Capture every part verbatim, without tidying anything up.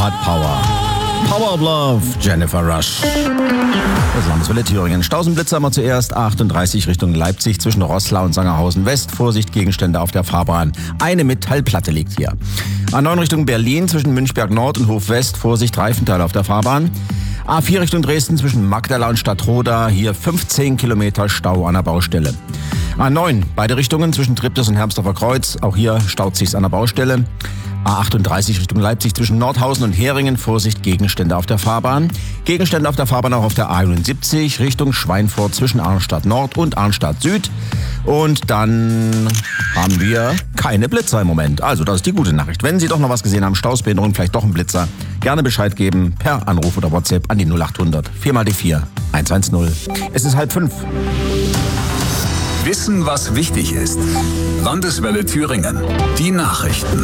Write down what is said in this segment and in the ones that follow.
hat Power. Power of Love, Jennifer Rush. Das Landeswelle Thüringen. Stausenblitzer haben wir zuerst. achtunddreißig Richtung Leipzig zwischen Roßlau und Sangerhausen West. Vorsicht, Gegenstände auf der Fahrbahn. Eine Metallplatte liegt hier. A neun Richtung Berlin zwischen Münchberg Nord und Hof West. Vorsicht, Reifenteile auf der Fahrbahn. A vier Richtung Dresden zwischen Magdala und Stadtroda. Hier fünfzehn Kilometer Stau an der Baustelle. A neun, beide Richtungen zwischen Triptis und Hermsdorfer Kreuz. Auch hier staut sich's an der Baustelle. A achtunddreißig Richtung Leipzig zwischen Nordhausen und Heringen. Vorsicht, Gegenstände auf der Fahrbahn. Gegenstände auf der Fahrbahn auch auf der A einundsiebzig Richtung Schweinfurt zwischen Arnstadt Nord und Arnstadt Süd. Und dann haben wir keine Blitzer im Moment. Also das ist die gute Nachricht. Wenn Sie doch noch was gesehen haben, Stausbehinderung, vielleicht doch ein Blitzer, gerne Bescheid geben per Anruf oder WhatsApp an die null achthundert vier mal die vier eins eins null. Es ist halb fünf. Wissen, was wichtig ist. Landeswelle Thüringen. Die Nachrichten.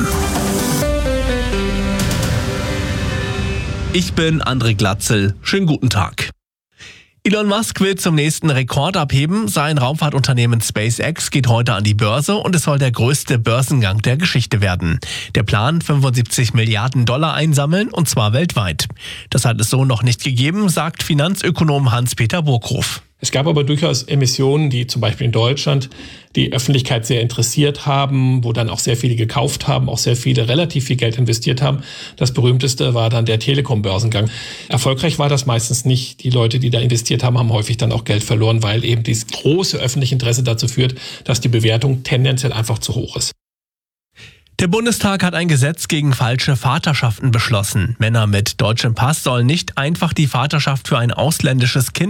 Ich bin André Glatzel. Schönen guten Tag. Elon Musk will zum nächsten Rekord abheben. Sein Raumfahrtunternehmen SpaceX geht heute an die Börse und es soll der größte Börsengang der Geschichte werden. Der Plan, fünfundsiebzig Milliarden Dollar einsammeln, und zwar weltweit. Das hat es so noch nicht gegeben, sagt Finanzökonom Hans-Peter Burghoff. Es gab aber durchaus Emissionen, die zum Beispiel in Deutschland die Öffentlichkeit sehr interessiert haben, wo dann auch sehr viele gekauft haben, auch sehr viele relativ viel Geld investiert haben. Das berühmteste war dann der Telekom-Börsengang. Erfolgreich war das meistens nicht. Die Leute, die da investiert haben, haben häufig dann auch Geld verloren, weil eben dieses große öffentliche Interesse dazu führt, dass die Bewertung tendenziell einfach zu hoch ist. Der Bundestag hat ein Gesetz gegen falsche Vaterschaften beschlossen. Männer mit deutschem Pass sollen nicht einfach die Vaterschaft für ein ausländisches Kind